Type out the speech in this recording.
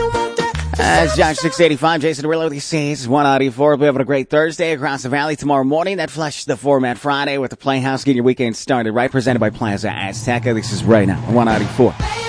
That's Josh 685, Jason Derulo with the C's 194. We're having a great Thursday across the valley tomorrow morning. That flushes the format Friday with the Playhouse. Getting your weekend started right. Presented by Plaza Azteca. This is right now 194.